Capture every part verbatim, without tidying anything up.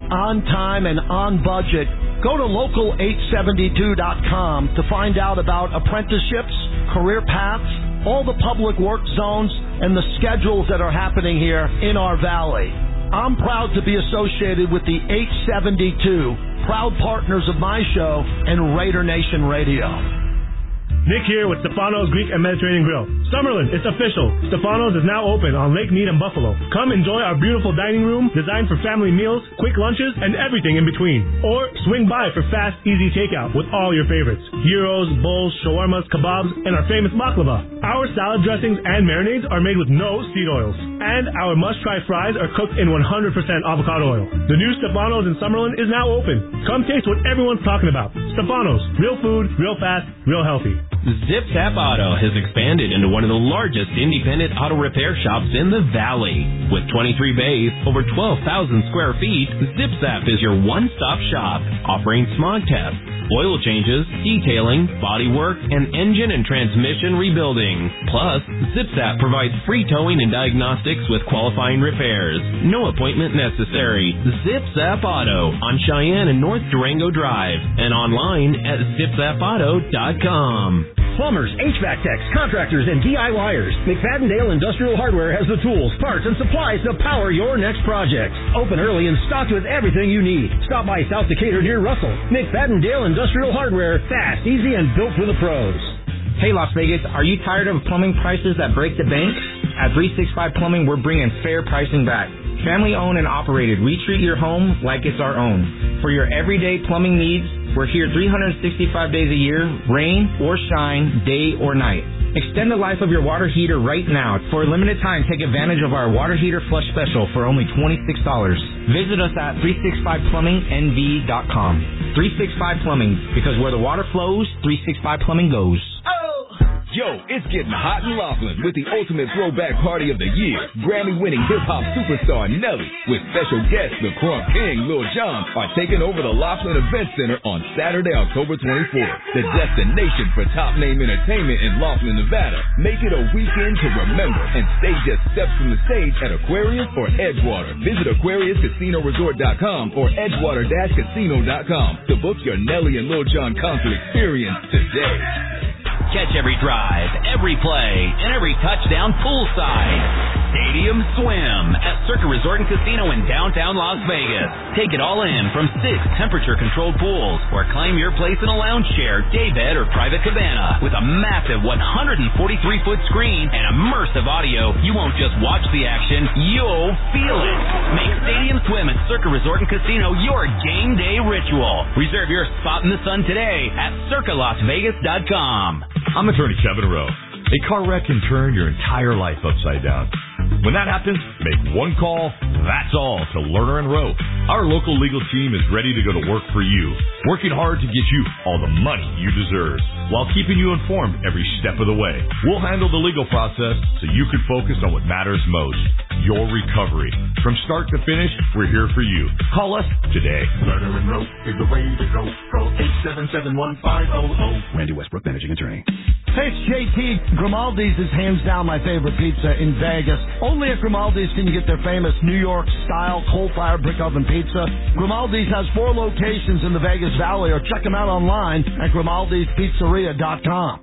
on time and on budget. Go to local eight seventy-two dot com to find out about apprenticeships, career paths, all the public work zones, and the schedules that are happening here in our valley. I'm proud to be associated with the eight seventy-two, proud partners of my show and Raider Nation Radio. Nick here with Stefano's Greek and Mediterranean Grill. Summerlin, it's official. Stefano's is now open on Lake Mead and Buffalo. Come enjoy our beautiful dining room designed for family meals, quick lunches, and everything in between. Or swing by for fast, easy takeout with all your favorites. Gyros, bowls, shawarmas, kebabs, and our famous baklava. Our salad dressings and marinades are made with no seed oils. And our must-try fries are cooked in one hundred percent avocado oil. The new Stefano's in Summerlin is now open. Come taste what everyone's talking about. Stefano's. Real food, real fast, real healthy. Zip Zap Auto has expanded into one of the largest independent auto repair shops in the valley. With twenty-three bays, over twelve thousand square feet, Zip Zap is your one-stop shop, offering smog tests, oil changes, detailing, body work, and engine and transmission rebuilding. Plus, Zip Zap provides free towing and diagnostics with qualifying repairs. No appointment necessary. Zip Zap Auto on Cheyenne and North Durango Drive and online at zip zap auto dot com. Plumbers, H V A C techs, contractors, and DIYers. McFadden-Dale Industrial Hardware has the tools, parts, and supplies to power your next project. Open early and stocked with everything you need. Stop by South Decatur near Russell. McFadden-Dale Industrial Hardware, fast, easy, and built for the pros. Hey Las Vegas, are you tired of plumbing prices that break the bank? At three sixty-five Plumbing, we're bringing fair pricing back. Family owned and operated, we treat your home like it's our own. For your everyday plumbing needs, we're here three hundred sixty-five days a year, rain or shine, day or night. Extend the life of your water heater right now. For a limited time, take advantage of our water heater flush special for only twenty-six dollars. Visit us at three sixty-five plumbing n v dot com. three sixty-five Plumbing, because where the water flows, three sixty-five Plumbing goes. Yo, it's getting hot in Laughlin with the ultimate throwback party of the year. Grammy-winning hip-hop superstar Nelly with special guests the Crunk King, Lil Jon are taking over the Laughlin Event Center on Saturday, October twenty-fourth. The destination for top-name entertainment in Laughlin, Nevada. Make it a weekend to remember and stay just steps from the stage at Aquarius or Edgewater. Visit aquarius casino resort dot com or edgewater dash casino dot com to book your Nelly and Lil Jon concert experience today. Catch every drive, every play, and every touchdown poolside. Stadium Swim at Circa Resort and Casino in downtown Las Vegas. Take it all in from six temperature-controlled pools or claim your place in a lounge chair, daybed, or private cabana. With a massive one hundred forty-three foot screen and immersive audio, you won't just watch the action, you'll feel it. Make Stadium Swim at Circa Resort and Casino your game day ritual. Reserve your spot in the sun today at circa las vegas dot com. I'm attorney Kevin Rowe. A car wreck can turn your entire life upside down. When that happens, make one call, that's all, to Lerner and Rowe. Our local legal team is ready to go to work for you, working hard to get you all the money you deserve, while keeping you informed every step of the way. We'll handle the legal process so you can focus on what matters most, your recovery. From start to finish, we're here for you. Call us today. Lerner and Rowe is the way to go. Call eight seven seven, one five zero zero. Randy Westbrook, managing attorney. Hey, it's J T. Grimaldi's is hands down my favorite pizza in Vegas. Only at Grimaldi's can you get their famous New York-style coal-fired brick oven pizza. Grimaldi's has four locations in the Vegas Valley, or check them out online at grimaldi's pizzeria dot com.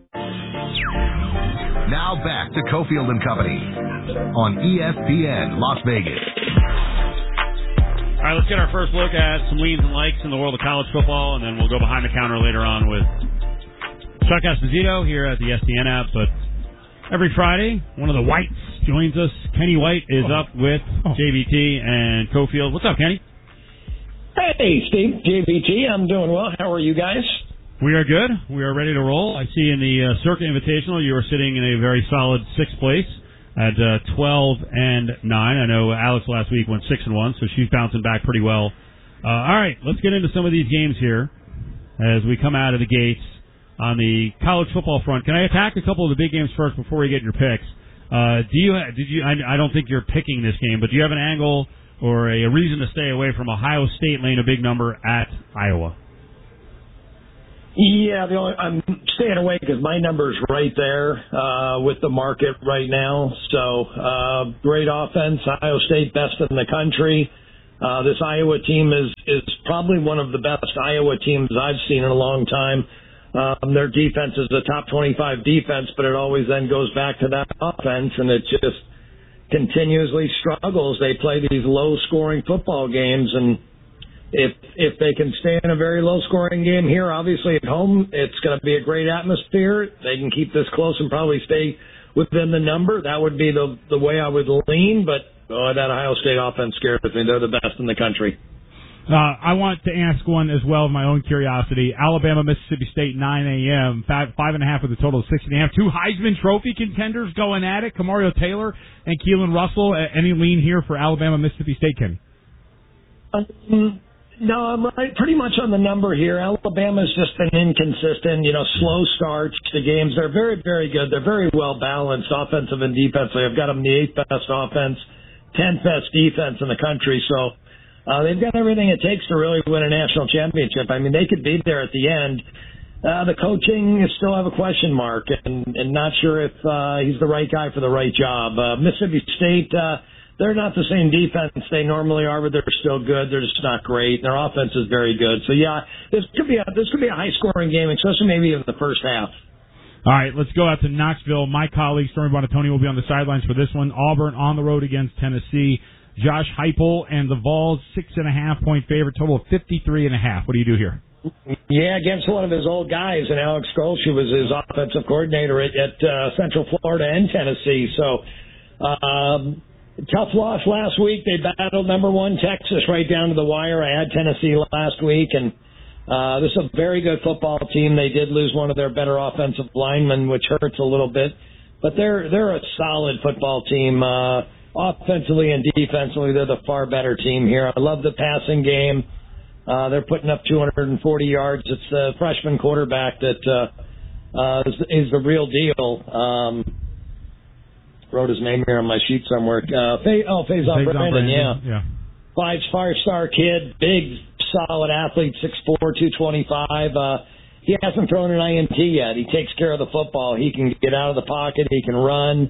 Now back to Cofield and Company on E S P N Las Vegas. All right, let's get our first look at some leads and likes in the world of college football, and then we'll go behind the counter later on with Chuck Esposito here at the S D N app. But every Friday, one of the Whites joins us. Kenny White is oh. up with oh. J V T and Cofield. What's up, Kenny? Hey, Steve. J V T, I'm doing well. How are you guys? We are good. We are ready to roll. I see in the uh, Circa Invitational you are sitting in a very solid sixth place at uh, twelve and nine. I know Alex last week went six and one, so she's bouncing back pretty well. Uh, all right, let's get into some of these games here as we come out of the gates. On the college football front, can I attack a couple of the big games first before we get your picks? Uh, do you? Did you? I, I don't think you're picking this game, but do you have an angle or a, a reason to stay away from Ohio State laying a big number at Iowa? Yeah, the only, I'm staying away because my number's right there uh, with the market right now. So uh, great offense, Ohio State best in the country. Uh, this Iowa team is, is probably one of the best Iowa teams I've seen in a long time. Um, their defense is a top twenty-five defense, but it always then goes back to that offense, and it just continuously struggles. They play these low-scoring football games, and if if they can stay in a very low-scoring game here, obviously at home, it's going to be a great atmosphere. They can keep this close and probably stay within the number. That would be the the way I would lean, but oh, that Ohio State offense scares me. They're the best in the country. Uh, I want to ask one as well of my own curiosity. Alabama, Mississippi State, nine a.m., five, five and a half with a total of six and a half. Two Heisman Trophy contenders going at it, Kamario Taylor and Keelan Russell. Uh, any lean here for Alabama, Mississippi State, Kenny? Um, no, I'm right, pretty much on the number here. Alabama's just been inconsistent, you know, slow starts to games. They're very, very good. They're very well balanced offensive and defensively. I've got them the eighth best offense, tenth best defense in the country, so Uh, they've got everything it takes to really win a national championship. I mean, they could be there at the end. Uh, the coaching is still have a question mark, and, and not sure if uh, he's the right guy for the right job. Uh, Mississippi State, uh, they're not the same defense they normally are, but they're still good. They're just not great. Their offense is very good. So yeah, this could be a, this could be a high scoring game, especially maybe in the first half. All right, let's go out to Knoxville. My colleague Stormy Buonantony will be on the sidelines for this one. Auburn on the road against Tennessee. Josh Heupel and the Vols, six and a half point favorite, total of fifty-three and a half. What do you do here? Yeah, against one of his old guys, and Alex Gulch, who was his offensive coordinator at, at uh, Central Florida and Tennessee. So, um, tough loss last week. They battled number one Texas right down to the wire. I had Tennessee last week, and uh, this is a very good football team. They did lose one of their better offensive linemen, which hurts a little bit, but they're they're a solid football team. Uh, Offensively and defensively, they're the far better team here. I love the passing game. Uh, they're putting up two hundred forty yards. It's the freshman quarterback that uh, uh, is, is the real deal. Um, wrote his name here on my sheet somewhere. Uh, Fay, oh, Faison Brandon, yeah. yeah. Five, five-star kid, big, solid athlete, six four, two twenty-five. Uh, he hasn't thrown an I N T yet. He takes care of the football. He can get out of the pocket. He can run.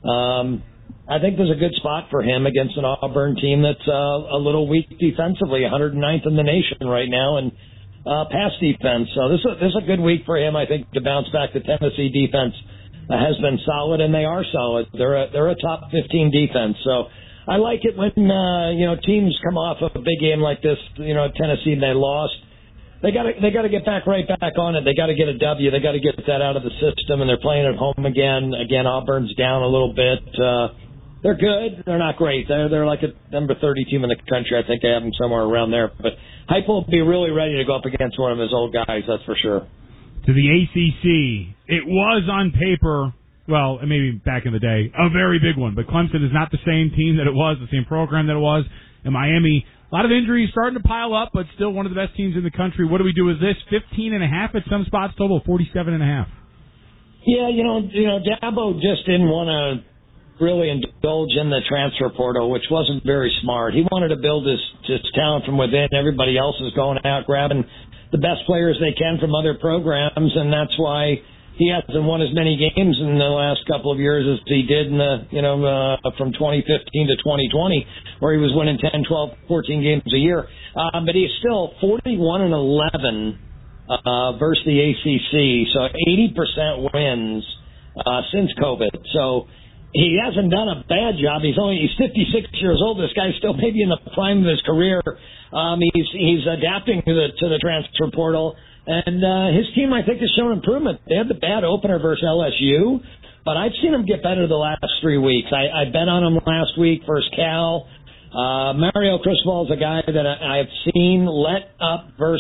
Um, I think there's a good spot for him against an Auburn team that's uh, a little weak defensively, one hundred ninth in the nation right now, and uh, pass defense. So this is, a, this is a good week for him, I think, to bounce back. The Tennessee defense uh, has been solid, and they are solid. They're a, they're a top fifteen defense. So I like it when uh, you know teams come off of a big game like this. You know, Tennessee, they lost. They got to they got to get back right back on it. They got to get a W. They got to get that out of the system, and they're playing at home again. Again, Auburn's down a little bit. Uh, They're good. They're not great. They're they're like a number thirty team in the country. I think they have them somewhere around there. But Heupel will be really ready to go up against one of his old guys, that's for sure. To the A C C, it was on paper, well, maybe back in the day, a very big one. But Clemson is not the same team that it was, the same program that it was. And Miami, a lot of injuries starting to pile up, but still one of the best teams in the country. What do we do with this? fifteen and a half at some spots, total of forty-seven and a half. Yeah, you know, you know, Dabo just didn't want to really indulge in the transfer portal, which wasn't very smart. He wanted to build his, his talent from within. Everybody else is going out grabbing the best players they can from other programs, and that's why he hasn't won as many games in the last couple of years as he did in the, you know, uh, from twenty fifteen to twenty twenty, where he was winning ten, twelve, fourteen games a year. Uh, but he's still forty-one and eleven uh, versus the A C C, so eighty percent wins uh, since COVID. So he hasn't done a bad job. He's only he's fifty-six years old. This guy's still maybe in the prime of his career. Um, he's he's adapting to the to the transfer portal, and uh, his team I think has shown improvement. They had the bad opener versus L S U, but I've seen him get better the last three weeks. I, I bet on him last week versus Cal. Uh, Mario Cristobal is a guy that I, I've seen let up versus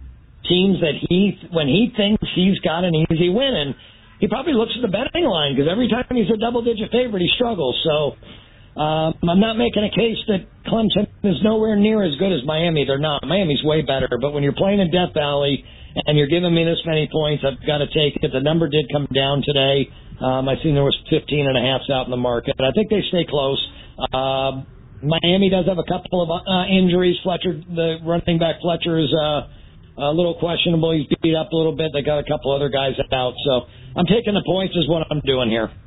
teams that he when he thinks he's got an easy win, and he probably looks at the betting line because every time he's a double-digit favorite, he struggles. So um, I'm not making a case that Clemson is nowhere near as good as Miami. They're not. Miami's way better. But when you're playing in Death Valley and you're giving me this many points, I've got to take it. The number did come down today. Um, I seen there was fifteen and a half out in the market. I think they stay close. Um, Miami does have a couple of uh, injuries. Fletcher, the running back Fletcher is uh, a little questionable. He's beat up a little bit. They got a couple other guys out. So I'm taking the points is what I'm doing here.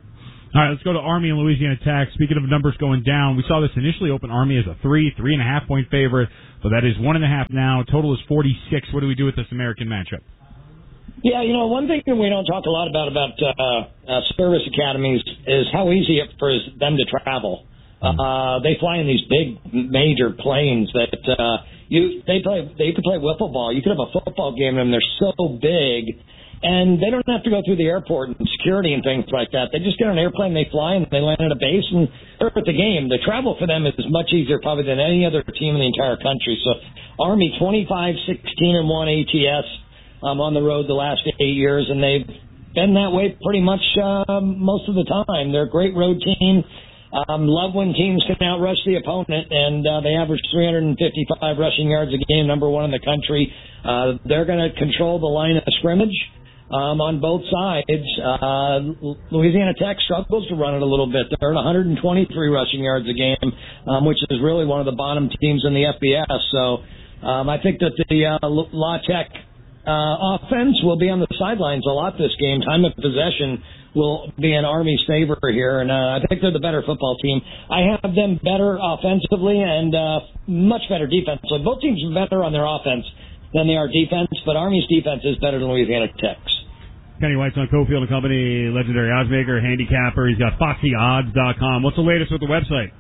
All right, let's go to Army and Louisiana Tech. Speaking of numbers going down, we saw this initially open Army as a three, three and a half point favorite, but that is one and a half now. Total is forty-six. What do we do with this American matchup? Yeah, you know, one thing that we don't talk a lot about about uh, uh, service academies is how easy it for them to travel. Uh, they fly in these big major planes that uh, you they play. They could play wiffle ball. You could have a football game in them. They're so big, and they don't have to go through the airport and security and things like that. They just get on an airplane, they fly, and they land at a base, and they're at the game. The travel for them is much easier probably than any other team in the entire country. So Army twenty-five, sixteen, and one A T S um, on the road the last eight years, and they've been that way pretty much uh, most of the time. They're a great road team. Um, love when teams can outrush the opponent, and uh, they average three hundred fifty-five rushing yards a game, number one in the country. Uh, they're going to control the line of scrimmage um, on both sides. Uh, Louisiana Tech struggles to run it a little bit. They're at one hundred twenty-three rushing yards a game, um, which is really one of the bottom teams in the F B S. So um, I think that the uh, La Tech uh, offense will be on the sidelines a lot this game. Time of possession will be an Army's favor here, and uh, I think they're the better football team. I have them better offensively and uh, much better defensively. Both teams are better on their offense than they are defense, but Army's defense is better than Louisiana Tech's. Kenny White's on Cofield and Company, legendary oddsmaker, handicapper. He's got foxy odds dot com. What's the latest with the website?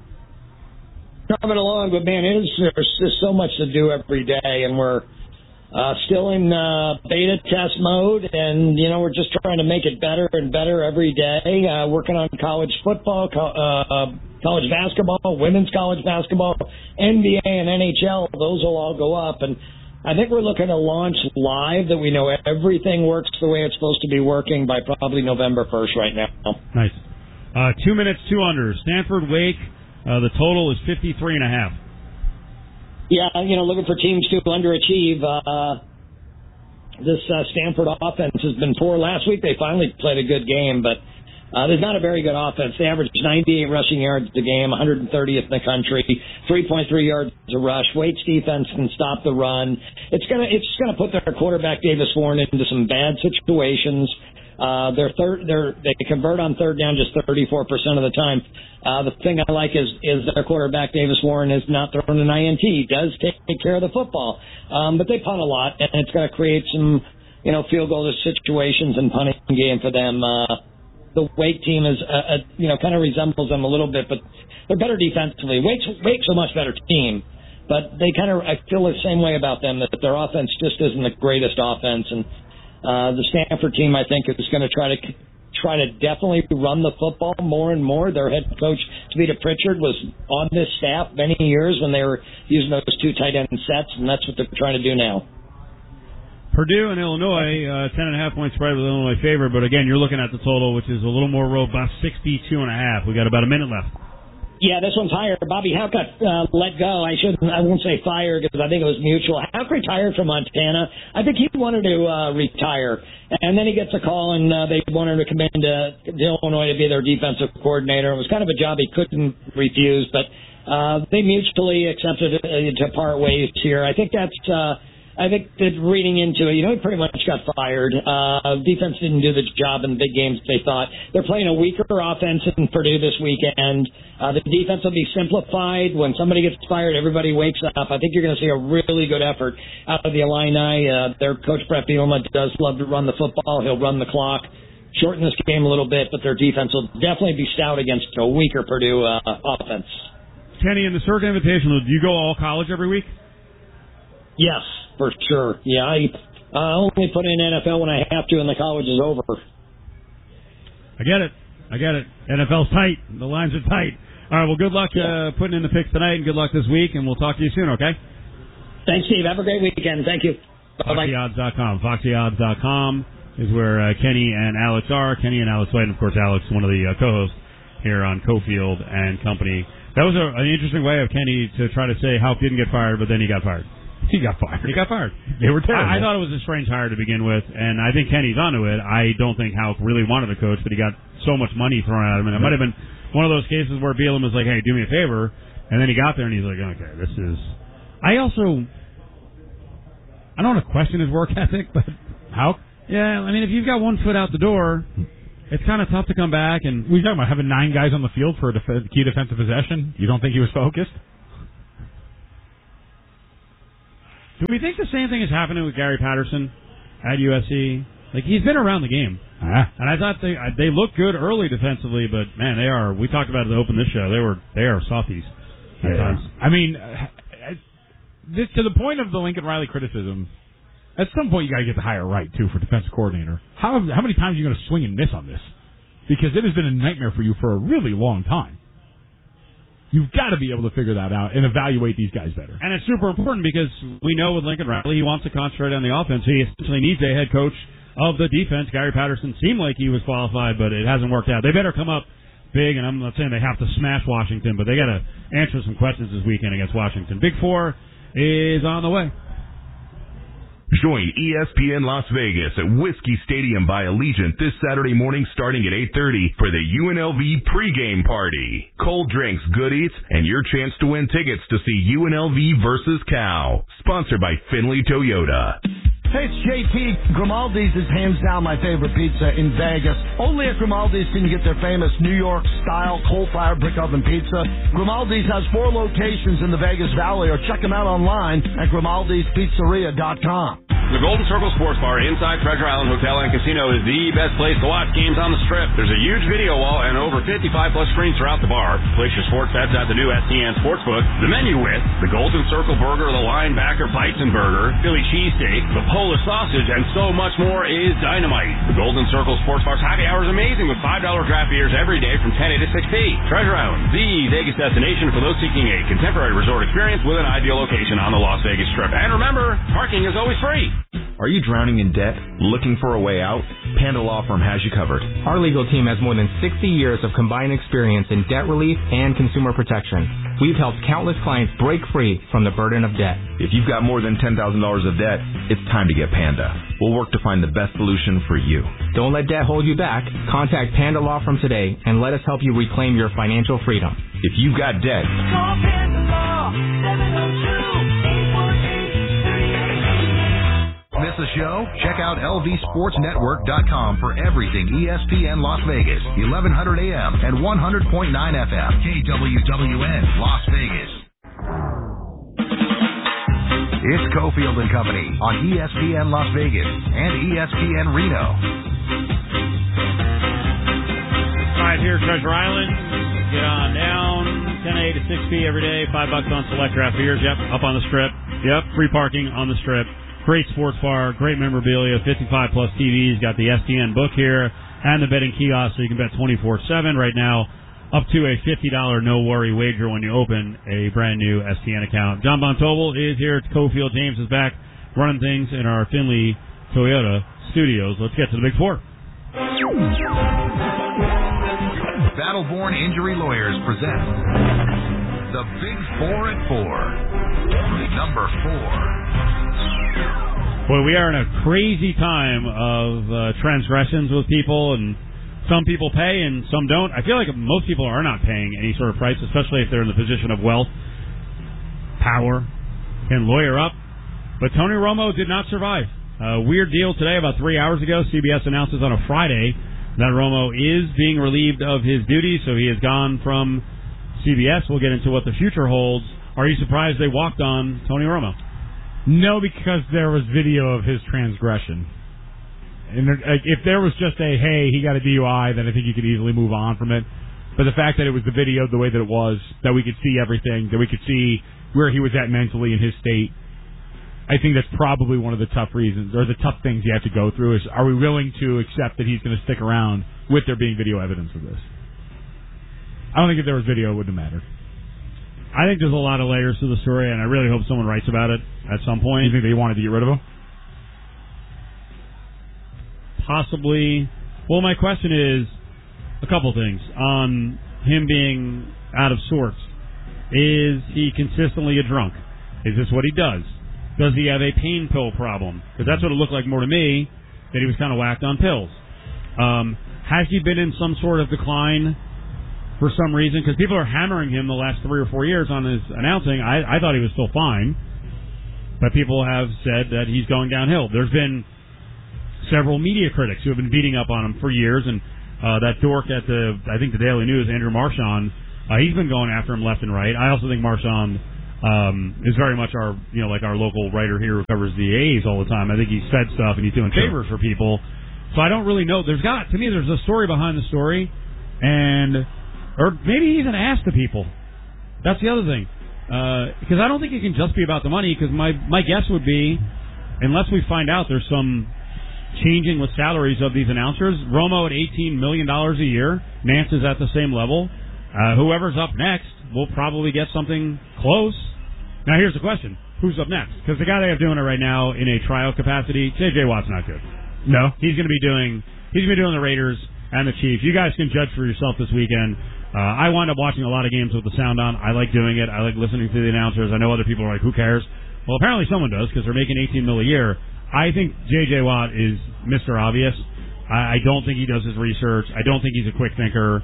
Coming along, but man, it is, there's just so much to do every day, and we're Uh, still in uh, beta test mode, and, you know, we're just trying to make it better and better every day. Uh, working on college football, co- uh, college basketball, women's college basketball, N B A and N H L. Those will all go up. And I think we're looking to launch live that we know everything works the way it's supposed to be working by probably November first right now. Nice. Uh, two minutes, two unders. Stanford Wake, uh, the total is fifty-three and a half. Yeah, you know, looking for teams to underachieve. Uh, this uh, Stanford offense has been poor. Last week they finally played a good game, but uh, there's not a very good offense. They averaged ninety-eight rushing yards a game, one hundred thirtieth in the country, three point three yards a rush. Waite's defense can stop the run. It's gonna, it's gonna put their quarterback Davis Warren into some bad situations. Uh, they're third, they're, they convert on third down just thirty-four percent of the time. Uh, the thing I like is, is their quarterback, Davis Warren, is not throwing an I N T. He does take, take care of the football. Um, but they punt a lot, and it's going to create some, you know, field goal situations and punting game for them. Uh, the Wake team is, uh, uh, you know, kind of resembles them a little bit, but they're better defensively. Wake's, Wake's a much better team, but they kind of, I feel the same way about them, that their offense just isn't the greatest offense, and Uh, the Stanford team, I think, is going to try to try to definitely run the football more and more. Their head coach, Tavita Pritchard, was on this staff many years when they were using those two tight end sets, and that's what they're trying to do now. Purdue and Illinois, uh, ten and a half point spread with Illinois favor, but again, you're looking at the total, which is a little more robust, sixty-two and a half. We got about a minute left. Yeah, this one's higher. Bobby Houck got uh, let go. I shouldn't. I won't say fired because I think it was mutual. Houck retired from Montana. I think he wanted to uh, retire, and then he gets a call, and uh, they wanted him to come into to Illinois to be their defensive coordinator. It was kind of a job he couldn't refuse, but uh, they mutually accepted uh, to part ways here. I think that's. Uh, I think that reading into it, you know, he pretty much got fired. Uh, defense didn't do the job in the big games they thought. They're playing a weaker offense in Purdue this weekend. Uh, the defense will be simplified. When somebody gets fired, everybody wakes up. I think you're going to see a really good effort out of the Illini. Uh, their coach, Brett Bielema, does love to run the football. He'll run the clock, shorten this game a little bit, but their defense will definitely be stout against a weaker Purdue uh, offense. Kenny, in the Circa Invitational, do you go all college every week? Yes, for sure. Yeah, I uh, only put in N F L when I have to, and the college is over. I get it. I get it. N F L's tight. The lines are tight. All right, well, good luck uh, putting in the picks tonight, and good luck this week, and we'll talk to you soon, okay? Thanks, Steve. Have a great weekend. Thank you. Bye-bye. foxy odds dot com. foxy odds dot com is where uh, Kenny and Alex are. Kenny and Alex White, and, of course, Alex, one of the uh, co-hosts here on Cofield and Company. That was a, an interesting way of Kenny to try to say Houck didn't get fired, but then he got fired. He got fired. He got fired. They were terrible. I, I thought it was a strange hire to begin with, and I think Kenny's onto it. I don't think Houck really wanted a coach, but he got so much money thrown at him, and it might have been one of those cases where Bielema was like, hey, do me a favor, and then he got there, and he's like, okay, this is... I also... I don't want to question his work ethic, but... Houck? Yeah, I mean, if you've got one foot out the door, it's kind of tough to come back. And we talking about having nine guys on the field for a def- key defensive possession. You don't think he was focused? Do we think the same thing is happening with Gary Patterson at U S C? Like, he's been around the game. Uh-huh. And I thought they they looked good early defensively, but, man, they are, we talked about it to open this show, they were they are softies at yeah. times. I mean, uh, this, to the point of the Lincoln Riley criticism, at some point you got to get the hire right, too, for defensive coordinator. How how many times are you going to swing and miss on this? Because it has been a nightmare for you for a really long time. You've got to be able to figure that out and evaluate these guys better. And it's super important because we know with Lincoln Riley, he wants to concentrate on the offense. He essentially needs a head coach of the defense. Gary Patterson seemed like he was qualified, but it hasn't worked out. They better come up big, and I'm not saying they have to smash Washington, but they got to answer some questions this weekend against Washington. Big Four is on the way. Join E S P N Las Vegas at Whiskey Stadium by Allegiant this Saturday morning starting at eight thirty for the U N L V pregame party. Cold drinks, good eats, and your chance to win tickets to see U N L V versus Cal. Sponsored by Finley Toyota. Hey, it's J T. Grimaldi's is hands down my favorite pizza in Vegas. Only at Grimaldi's can you get their famous New York-style coal-fired brick oven pizza. Grimaldi's has four locations in the Vegas Valley, or check them out online at grimaldi's pizzeria dot com. The Golden Circle Sports Bar inside Treasure Island Hotel and Casino is the best place to watch games on the Strip. There's a huge video wall and over fifty-five plus screens throughout the bar. Place your sports bets at the new S T N Sportsbook. The menu with the Golden Circle Burger, the Linebacker Bites and Burger, Philly Cheesesteak, the Polish Sausage, and so much more is dynamite. The Golden Circle Sports Bar's happy hour is amazing with five dollar draft beers every day from ten a to six p. Treasure Island, the Vegas destination for those seeking a contemporary resort experience with an ideal location on the Las Vegas Strip. And remember, parking is always free. Are you drowning in debt? Looking for a way out? Panda Law Firm has you covered. Our legal team has more than sixty years of combined experience in debt relief and consumer protection. We've helped countless clients break free from the burden of debt. If you've got more than ten thousand dollars of debt, it's time to get Panda. We'll work to find the best solution for you. Don't let debt hold you back. Contact Panda Law Firm today and let us help you reclaim your financial freedom. If you've got debt, call Panda Law, seven oh two, eight four eight, three eight eight eight. Miss a show? Check out L V Sports Network dot com for everything E S P N Las Vegas, eleven hundred A M and one hundred point nine F M, K W W N Las Vegas. It's Cofield and Company on E S P N Las Vegas and E S P N Reno. Right here, Treasure Island. Get on down, ten a to six p every day, five bucks on select draft beers. Yep, up on the Strip. Yep, free parking on the Strip. Great sports bar, great memorabilia, fifty-five plus T Vs. Got the S T N book here and the betting kiosk, so you can bet twenty-four seven right now. Up to a fifty dollars no-worry wager when you open a brand-new S T N account. John Bontobel is here at Cofield. James is back running things in our Finley Toyota studios. Let's get to the Big Four. Battleborn Injury Lawyers present the Big Four at four. Number four. Boy, we are in a crazy time of uh, transgressions with people, and some people pay and some don't. I feel like most people are not paying any sort of price, especially if they're in the position of wealth, power, can lawyer up. But Tony Romo did not survive. A weird deal today, about three hours ago. C B S announces on a Friday that Romo is being relieved of his duties, so he has gone from C B S. We'll get into what the future holds. Are you surprised they walked on Tony Romo? No, because there was video of his transgression. And there, like, if there was just a, hey, he got a D U I, then I think you could easily move on from it. But the fact that it was the video the way that it was, that we could see everything, that we could see where he was at mentally in his state, I think that's probably one of the tough reasons, or the tough things you have to go through, is are we willing to accept that he's going to stick around with there being video evidence of this? I don't think if there was video, it wouldn't have mattered. I think there's a lot of layers to the story, and I really hope someone writes about it at some point. You think they wanted to get rid of him? Possibly. Well, my question is a couple things on him being out of sorts. Is he consistently a drunk? Is this what he does? Does he have a pain pill problem? Because that's what it looked like more to me, that he was kind of whacked on pills. Um, has he been in some sort of decline for some reason? Because people are hammering him the last three or four years on his announcing. I, I thought he was still fine, but people have said that he's going downhill. There's been several media critics who have been beating up on him for years, and Uh, that dork at the, I think the Daily News, Andrew Marchand, uh, he's been going after him left and right. I also think Marchand um, is very much our, you know, like our local writer here who covers the A's all the time. I think he's said stuff and he's doing favors for people. So I don't really know. There's got, to me, there's a story behind the story, and, or maybe he even asked the people. That's the other thing. Because uh, I don't think it can just be about the money, because my, my guess would be, unless we find out there's some changing with salaries of these announcers, Romo at eighteen million dollars a year, Nance is at the same level. Uh, whoever's up next will probably get something close. Now here's the question. Who's up next? Because the guy they have doing it right now in a trial capacity, J J. Watt's not good. No. He's going to be doing, he's going to be doing the Raiders and the Chiefs. You guys can judge for yourself this weekend. Uh, I wind up watching a lot of games with the sound on. I like doing it. I like listening to the announcers. I know other people are like, who cares? Well, apparently someone does, because they're making eighteen mil a year. I think J J. Watt is Mister Obvious. I, I don't think he does his research. I don't think he's a quick thinker.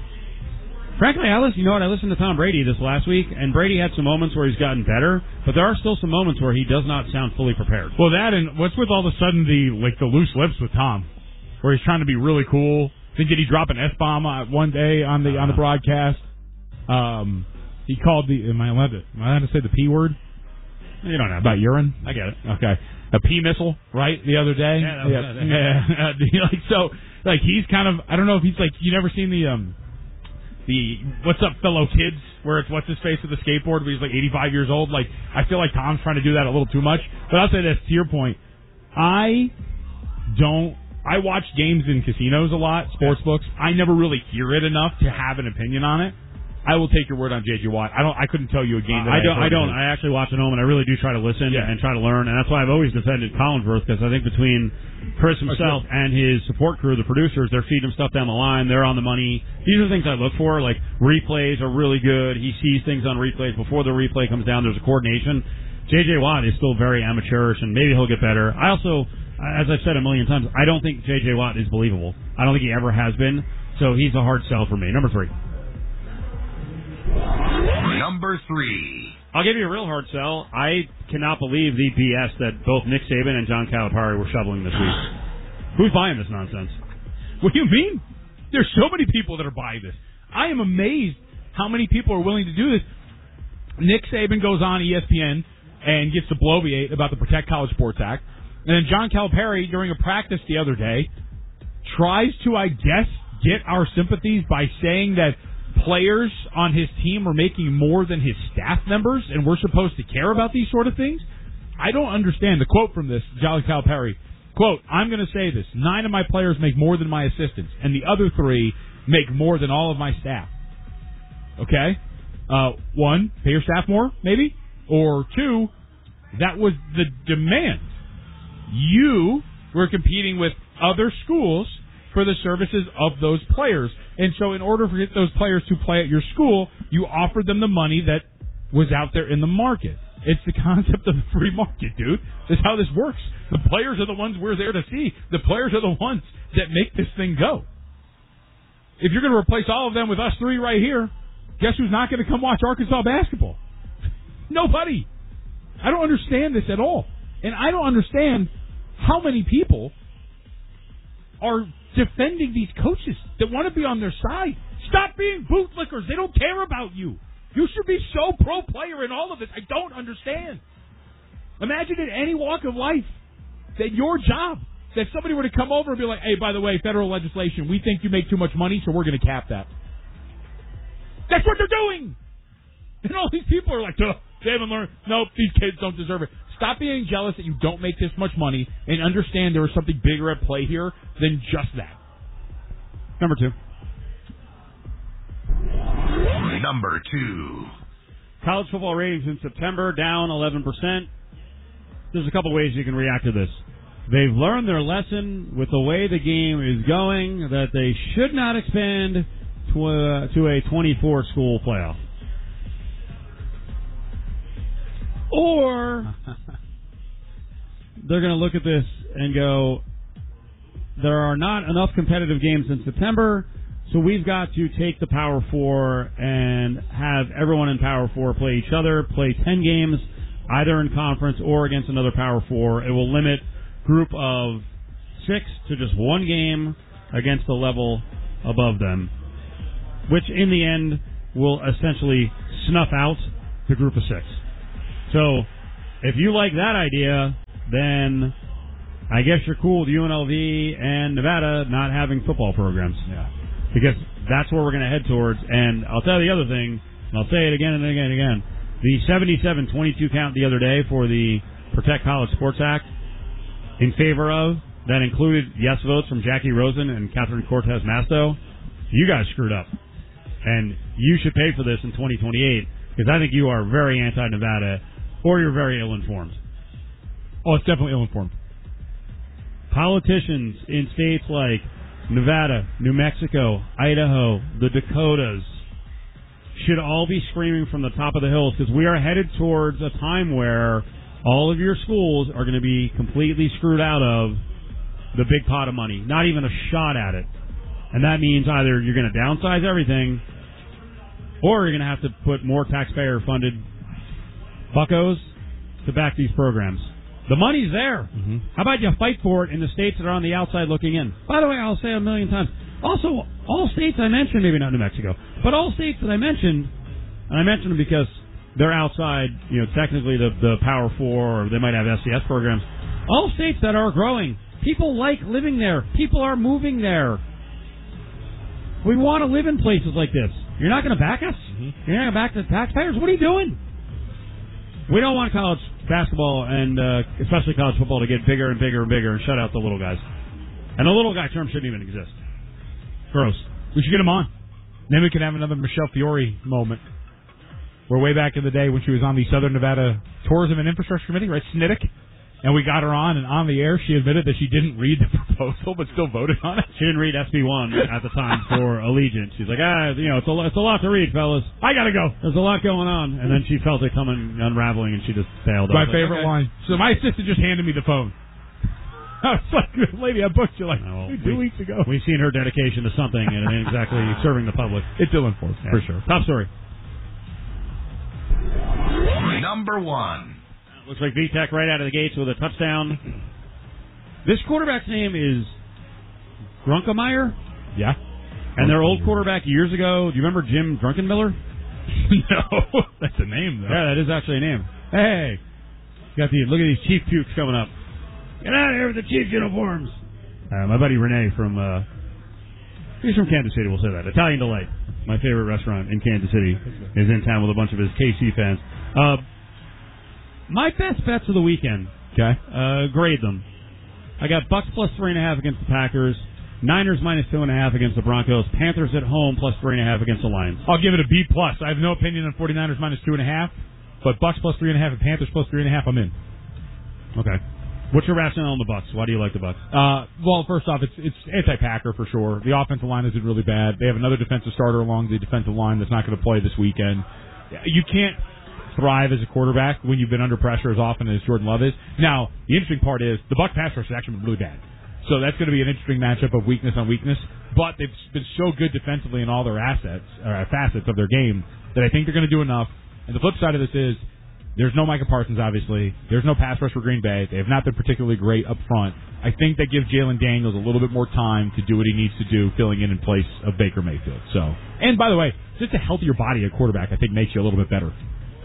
Frankly, I listen, you know what? I listened to Tom Brady this last week, and Brady had some moments where he's gotten better, but there are still some moments where he does not sound fully prepared. Well, that and what's with all of a sudden the like the loose lips with Tom, where he's trying to be really cool. I think did he drop an S-bomb one day on the uh, on the broadcast? Um, he called the. Am I allowed to? Am I allowed to say the P word? You don't have about urine. I get it. Okay, a P missile, right? The other day. Yeah, that was yeah. yeah. like so, like he's kind of. I don't know if he's like. You never seen the um. The What's Up Fellow Kids, where it's what's his face with the skateboard, where he's like eighty-five years old. Like, I feel like Tom's trying to do that a little too much. But I'll say this, to your point, I don't, I watch games in casinos a lot, sports books. I never really hear it enough to have an opinion on it. I will take your word on J J. Watt. I don't. I couldn't tell you a game that I, I don't. I I don't. I actually watch at home, and I really do try to listen yeah. and try to learn. And that's why I've always defended Collinsworth, because I think between Chris himself and his support crew, the producers, they're feeding him stuff down the line. They're on the money. These are the things I look for. Like replays are really good. He sees things on replays before the replay comes down. There's a coordination. J J. Watt is still very amateurish, and maybe he'll get better. I also, as I've said a million times, I don't think J J. Watt is believable. I don't think he ever has been. So he's a hard sell for me. Number three. Number three. I'll give you a real hard sell. I cannot believe the B S that both Nick Saban and John Calipari were shoveling this week. Who's buying this nonsense? What do you mean? There's so many people that are buying this. I am amazed how many people are willing to do this. Nick Saban goes on E S P N and gets to bloviate about the Protect College Sports Act. And then John Calipari, during a practice the other day, tries to, I guess, get our sympathies by saying that players on his team are making more than his staff members, and we're supposed to care about these sort of things? I don't understand. The quote from this, John Calipari, quote, I'm going to say this, nine of my players make more than my assistants, and the other three make more than all of my staff. Okay? Uh, one, pay your staff more, maybe? Or two, that was the demand. You were competing with other schools for the services of those players. And so in order for those players to play at your school, you offered them the money that was out there in the market. It's the concept of the free market, dude. That's how this works. The players are the ones we're there to see. The players are the ones that make this thing go. If you're going to replace all of them with us three right here, guess who's not going to come watch Arkansas basketball? Nobody. I don't understand this at all. And I don't understand how many people are defending these coaches that want to be on their side. Stop being bootlickers. They don't care about you. You should be so pro-player in all of this. I don't understand. Imagine in any walk of life that your job, that somebody were to come over and be like, hey, by the way, federal legislation, we think you make too much money, so we're going to cap that. That's what they're doing. And all these people are like, they haven't learned. Nope, these kids don't deserve it. Stop being jealous that you don't make this much money and understand there is something bigger at play here than just that. Number two. Number two. College football ratings in September down eleven percent. There's a couple ways you can react to this. They've learned their lesson with the way the game is going that they should not expand to a, to a twenty-four school playoff. Or they're going to look at this and go, there are not enough competitive games in September, so we've got to take the Power Four and have everyone in Power Four play each other, play ten games, either in conference or against another Power Four. It will limit group of six to just one game against a level above them, which in the end will essentially snuff out the group of six. So if you like that idea, then I guess you're cool with U N L V and Nevada not having football programs. Yeah. Because that's where we're going to head towards. And I'll tell you the other thing, and I'll say it again and again and again. The seventy-seven twenty-two count the other day for the Protect College Sports Act in favor of, that included yes votes from Jackie Rosen and Catherine Cortez Masto. You guys screwed up. And you should pay for this in twenty twenty-eight, because I think you are very anti-Nevada, or you're very ill-informed. Oh, it's definitely ill-informed. Politicians in states like Nevada, New Mexico, Idaho, the Dakotas should all be screaming from the top of the hills, because we are headed towards a time where all of your schools are going to be completely screwed out of the big pot of money. Not even a shot at it. And that means either you're going to downsize everything, or you're going to have to put more taxpayer-funded buckos to back these programs. The money's there. Mm-hmm. How about you fight for it in the states that are on the outside looking in? By the way, I'll say a million times. Also, all states I mentioned, maybe not New Mexico, but all states that I mentioned, and I mentioned them because they're outside, you know, technically the, the Power Four, or they might have S C S programs. All states that are growing, people like living there. People are moving there. We want to live in places like this. You're not going to back us? Mm-hmm. You're not going to back the taxpayers? What are you doing? We don't want college basketball and uh, especially college football to get bigger and bigger and bigger and shut out the little guys. And the little guy term shouldn't even exist. Gross. We should get him on. Then we can have another Michelle Fiore moment. Where way back in the day when she was on the Southern Nevada Tourism and Infrastructure Committee, right, S N I D C, and we got her on, and on the air she admitted that she didn't read the proposal but still voted on it. She didn't read S B one at the time for Allegiant. She's like, ah, you know, it's a, it's a lot to read, fellas. I gotta go. There's a lot going on. And then she felt it coming unraveling, and she just bailed. My like, favorite okay. line. So my assistant just handed me the phone. I was like, lady, I booked you like no, two we, weeks ago. We've seen her dedication to something, and it ain't exactly serving the public. It's ill-informed, yeah. for sure. Top story. Number one. Looks like V-Tech right out of the gates with a touchdown. This quarterback's name is Grunkemeyer? Yeah. And their old quarterback years ago, do you remember Jim Drunkenmiller? No. That's a name, though. Yeah, that is actually a name. Hey. Got the, look at these Chief Pukes coming up. Get out of here with the Chiefs uniforms. Uh, my buddy Renee from, uh, he's from Kansas City, we'll say that. Italian Delight, my favorite restaurant in Kansas City, is in town with a bunch of his K C fans. Uh, my best bets of the weekend, okay, uh, grade them. I got Bucks plus three and a half against the Packers, Niners minus two and a half against the Broncos, Panthers at home plus three and a half against the Lions. I'll give it a B plus. I have no opinion on 49ers minus two and a half, but Bucks plus three and a half and Panthers plus three and a half, I'm in. Okay. What's your rationale on the Bucks? Why do you like the Bucks? Uh, well, first off, it's it's anti-Packer for sure. The offensive line isn't really bad. They have another defensive starter along the defensive line that's not going to play this weekend. You can't thrive as a quarterback when you've been under pressure as often as Jordan Love is. Now, the interesting part is the Buck pass rush has actually been really bad. So that's going to be an interesting matchup of weakness on weakness. But they've been so good defensively in all their assets, or facets of their game, that I think they're going to do enough. And the flip side of this is, there's no Micah Parsons, obviously. There's no pass rush for Green Bay. They have not been particularly great up front. I think that gives Jalen Daniels a little bit more time to do what he needs to do, filling in in place of Baker Mayfield. So, and by the way, just a healthier body at quarterback, I think, makes you a little bit better.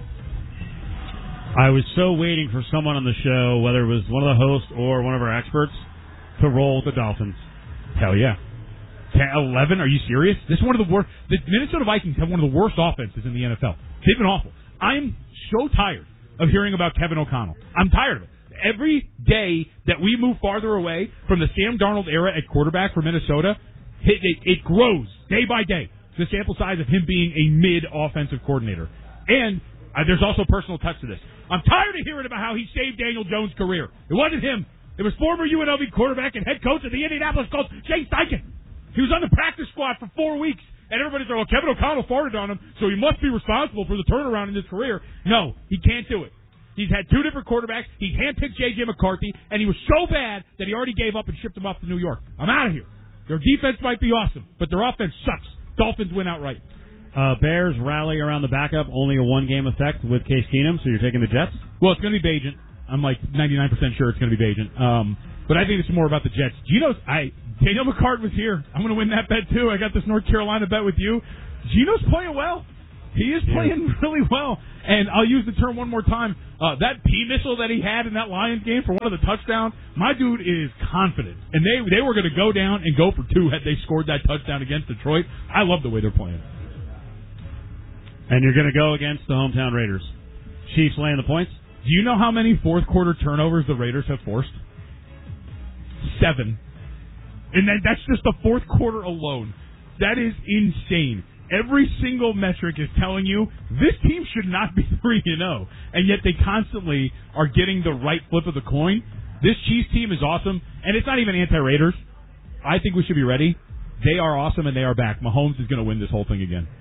I was so waiting for someone on the show, whether it was one of the hosts or one of our experts, to roll with the Dolphins. Hell yeah. eleven? Are you serious? This is one of the worst. The Minnesota Vikings have one of the worst offenses in the N F L. They've been awful. I'm so tired of hearing about Kevin O'Connell. I'm tired of it. Every day that we move farther away from the Sam Darnold era at quarterback for Minnesota, it, it, it grows day by day. The sample size of him being a mid-offensive coordinator. And uh, there's also a personal touch to this. I'm tired of hearing about how he saved Daniel Jones' career. It wasn't him. It was former U N L V quarterback and head coach of the Indianapolis Colts, Shane Steichen. He was on the practice squad for four weeks. And everybody's like, well, Kevin O'Connell farted on him, so he must be responsible for the turnaround in his career. No, he can't do it. He's had two different quarterbacks. He's handpicked J J McCarthy, and he was so bad that he already gave up and shipped him off to New York. I'm out of here. Their defense might be awesome, but their offense sucks. Dolphins win outright. Uh, Bears rally around the backup, only a one-game effect with Case Keenum, so you're taking the Jets? Well, it's going to be Bagent. I'm like ninety-nine percent sure it's going to be Bagent. Um, but I think it's more about the Jets. Do you know, I Daniel McCart was here. I'm going to win that bet, too. I got this North Carolina bet with you. Geno's playing well. He is playing really well. And I'll use the term one more time. Uh, that P-missile that he had in that Lions game for one of the touchdowns, my dude is confident. And they they were going to go down and go for two had they scored that touchdown against Detroit. I love the way they're playing. And you're going to go against the hometown Raiders. Chiefs laying the points. Do you know how many fourth quarter turnovers the Raiders have forced? Seven. And that, that's just the fourth quarter alone. That is insane. Every single metric is telling you this team should not be three and oh, and yet they constantly are getting the right flip of the coin. This Chiefs team is awesome, and it's not even anti-Raiders. I think we should be ready. They are awesome, and they are back. Mahomes is going to win this whole thing again.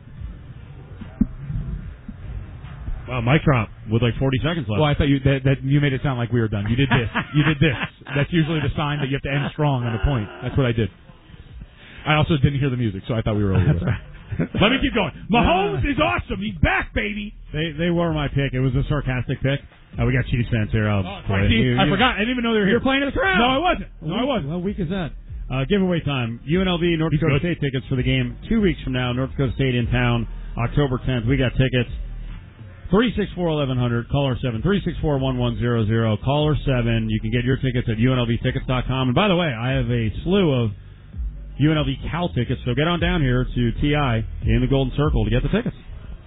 Well, mic drop with like forty seconds left. Well, I thought you that, that you made it sound like we were done. You did this. You did this. That's usually the sign that you have to end strong on a point. That's what I did. I also didn't hear the music, so I thought we were over with. Let me keep going. Mahomes is awesome. He's back, baby. They they were my pick. It was a sarcastic pick. Uh, we got Chiefs fans here. I'll oh, right, see, I forgot. I didn't even know they were here. You're playing in the crowd. No, I wasn't. No, I wasn't. How week is that? Uh, giveaway time. U N L V North He's Dakota good. State tickets for the game two weeks from now. North Dakota State in town, October tenth. We got tickets. three six four, eleven hundred. Caller seven. three six four, one one zero zero. Caller seven. You can get your tickets at U N L V tickets dot com. And by the way, I have a slew of U N L V Cal tickets, so get on down here to T I in the Golden Circle to get the tickets.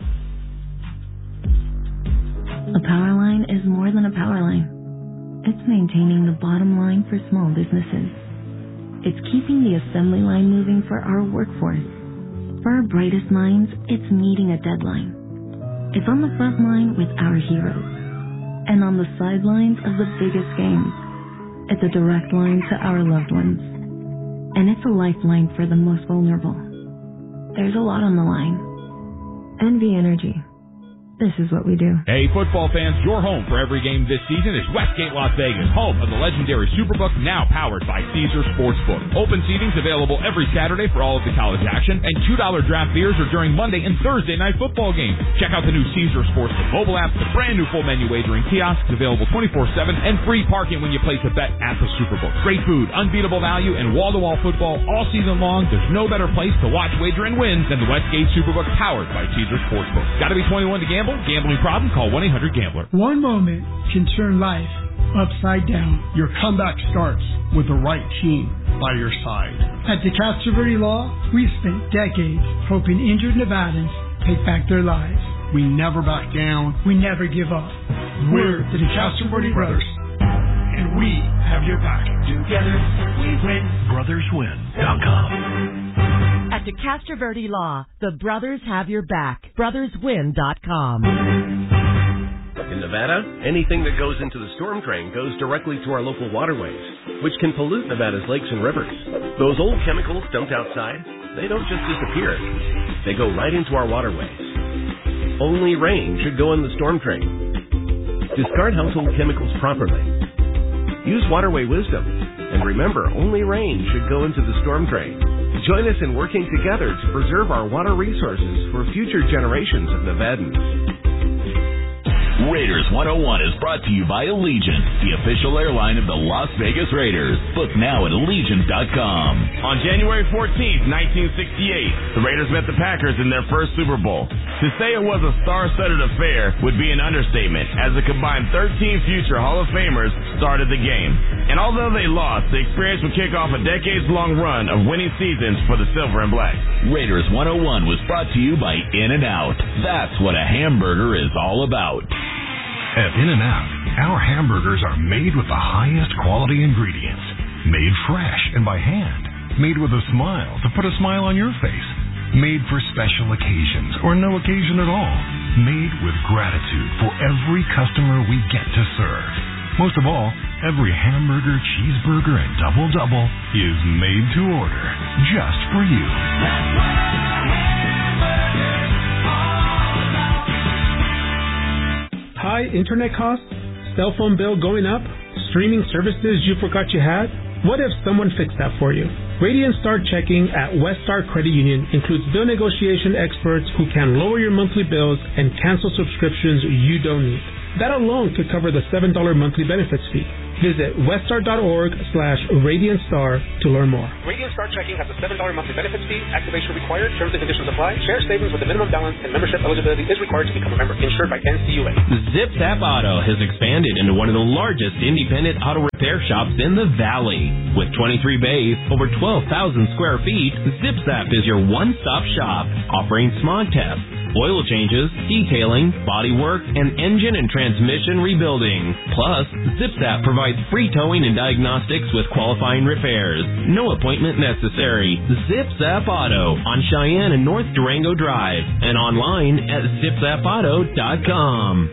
A power line is more than a power line. It's maintaining the bottom line for small businesses. It's keeping the assembly line moving for our workforce. For our brightest minds, it's meeting a deadline. It's on the front line with our heroes. And on the sidelines of the biggest games, it's a direct line to our loved ones. And it's a lifeline for the most vulnerable. There's a lot on the line. N V Energy. This is what we do. Hey, football fans, your home for every game this season is Westgate Las Vegas, home of the legendary Superbook, now powered by Caesars Sportsbook. Open seating's available every Saturday for all of the college action, and two dollar draft beers are during Monday and Thursday night football games. Check out the new Caesars Sportsbook mobile app, the brand new full menu wagering kiosks available twenty-four seven, and free parking when you place a bet at the Superbook. Great food, unbeatable value, and wall-to-wall football all season long. There's no better place to watch, wager, and win than the Westgate Superbook, powered by Caesars Sportsbook. Gotta be twenty-one to gamble? Gambling problem? Call one eight hundred gambler. One moment can turn life upside down. Your comeback starts with the right team by your side. At the Castroverde Law, we've spent decades helping injured Nevadans take back their lives. We never back down. We never give up. We're the DeCastroverde Brothers, and we have your back. Together we win. brothers win dot com. At DeCastroverde Law, the brothers have your back. brothers win dot com. In Nevada, anything that goes into the storm drain goes directly to our local waterways, which can pollute Nevada's lakes and rivers. Those old chemicals dumped outside, they don't just disappear. They go right into our waterways. Only rain should go in the storm drain. Discard household chemicals properly. Use waterway wisdom. And remember, only rain should go into the storm drain. Join us in working together to preserve our water resources for future generations of Nevadans. Raiders one oh one is brought to you by Allegiant, the official airline of the Las Vegas Raiders. Book now at Allegiant dot com. On January fourteenth, nineteen sixty-eight, the Raiders met the Packers in their first Super Bowl. To say it was a star-studded affair would be an understatement, as the combined thirteen future Hall of Famers started the game. And although they lost, the experience would kick off a decades-long run of winning seasons for the Silver and Black. Raiders one oh one was brought to you by In-N-Out. That's what a hamburger is all about. At In-N-Out, our hamburgers are made with the highest quality ingredients. Made fresh and by hand. Made with a smile to put a smile on your face. Made for special occasions or no occasion at all. Made with gratitude for every customer we get to serve. Most of all, every hamburger, cheeseburger, and double-double is made to order just for you. That's what High internet costs, cell phone bill going up, streaming services you forgot you had? What if someone fixed that for you? Radiant Star Checking at Weststar Credit Union includes bill negotiation experts who can lower your monthly bills and cancel subscriptions you don't need. That alone could cover the seven dollars monthly benefits fee. Visit weststar.org slash Radiant Star to learn more. Radiant Star Checking has a seven dollars monthly benefits fee. Activation required. Terms and conditions apply. Share savings with a minimum balance and membership eligibility is required to become a member. Insured by N C U A. ZipZap Auto has expanded into one of the largest independent auto repair shops in the Valley. With twenty-three bays, over twelve thousand square feet, ZipZap is your one-stop shop, offering smog tests, oil changes, detailing, bodywork, and engine and transmission rebuilding. Plus, ZipZap provides free towing and diagnostics with qualifying repairs. No appointment necessary. ZipZap Auto on Cheyenne and North Durango Drive and online at zip zap auto dot com.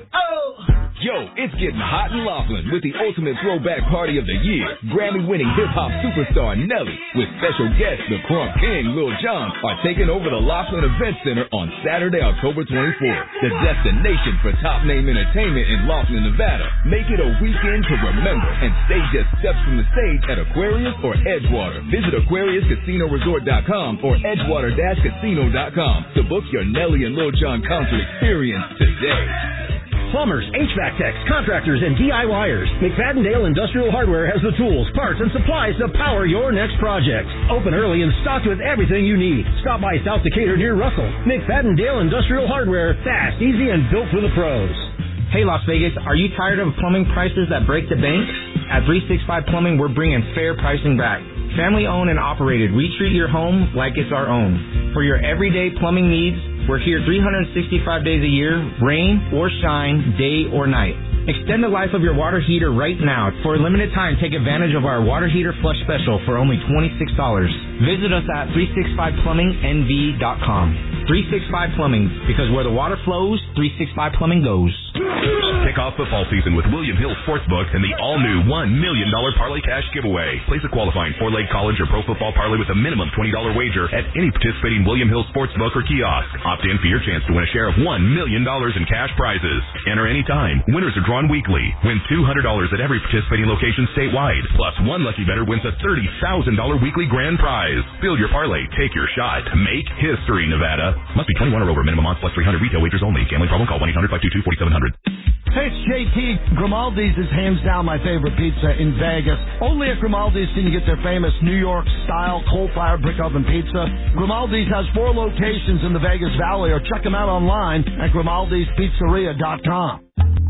Yo, it's getting hot in Laughlin with the ultimate throwback party of the year. Grammy-winning hip-hop superstar Nelly with special guests the Crunk King, Lil Jon, are taking over the Laughlin Event Center on Saturday, October twenty-fourth. The destination for top-name entertainment in Laughlin, Nevada. Make it a weekend to remember and stay just steps from the stage at Aquarius or Edgewater. Visit aquarius casino resort dot com or edgewater dash casino dot com to book your Nelly and Lil Jon concert experience today. Plumbers, H V A C techs, contractors, and D I Y ers. McFadden-Dale Industrial Hardware has the tools, parts, and supplies to power your next project. Open early and stocked with everything you need. Stop by South Decatur near Russell. McFadden-Dale Industrial Hardware. Fast, easy, and built for the pros. Hey, Las Vegas, are you tired of plumbing prices that break the bank? At three sixty-five Plumbing, we're bringing fair pricing back. Family owned and operated. We treat your home like it's our own. For your everyday plumbing needs, we're here three hundred sixty-five days a year, rain or shine, day or night. Extend the life of your water heater right now. For a limited time, take advantage of our water heater flush special for only twenty-six dollars. Visit us at three sixty-five plumbing n v dot com. three sixty-five Plumbing, because where the water flows, three sixty-five Plumbing goes. Kick off football season with William Hill Sportsbook and the all-new one million dollars Parlay Cash giveaway. Place a qualifying four-leg college or pro football parlay with a minimum twenty dollars wager at any participating William Hill Sportsbook or kiosk. Opt in for your chance to win a share of one million dollars in cash prizes. Enter anytime. Winners are drawn weekly. Win two hundred dollars at every participating location statewide. Plus, one lucky bettor wins a thirty thousand dollars weekly grand prize. Build your parlay. Take your shot. Make history, Nevada. Must be twenty-one or over. Minimum odds plus three hundred. Retail wagers only. Gambling problem? Call one eight hundred five two two four seven zero zero. Hey, it's J T. Grimaldi's is hands down my favorite pizza in Vegas. Only at Grimaldi's can you get their famous New York-style coal-fired brick oven pizza. Grimaldi's has four locations in the Vegas Valley, or check them out online at grimaldis pizzeria dot com.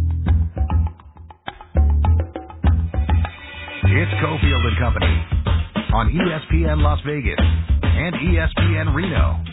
It's Cofield and Company on E S P N Las Vegas and E S P N Reno.